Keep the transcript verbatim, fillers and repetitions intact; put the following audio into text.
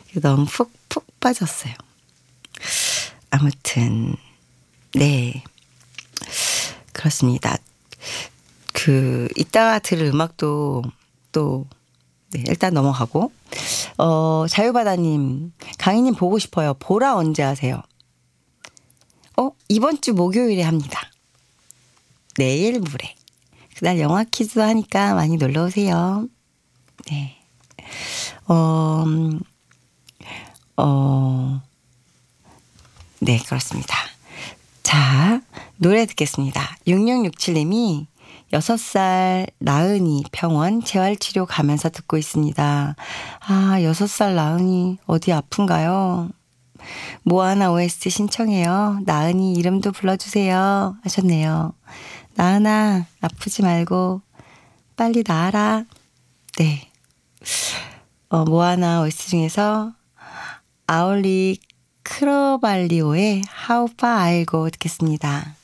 너무 푹, 푹 빠졌어요. 아무튼, 네. 그렇습니다. 그, 이따가 들을 음악도 또, 네, 일단 넘어가고. 어, 자유바다님, 강희님 보고 싶어요. 보라 언제 하세요? 어, 이번 주 목요일에 합니다. 내일 모레. 그날 영화 퀴즈 하니까 많이 놀러 오세요. 네. 어, 음, 어, 네, 그렇습니다. 자, 노래 듣겠습니다. 육육육칠님이 여섯 살 나은이 병원 재활치료 가면서 듣고 있습니다. 아, 여섯 살 나은이 어디 아픈가요? 모아나 오에스티 신청해요. 나은이 이름도 불러주세요. 하셨네요. 나은아, 아프지 말고 빨리 나아라. 네. 어, 모아나 오에스티 중에서 아울리 크로발리오의 How Far I'll Go 듣겠습니다.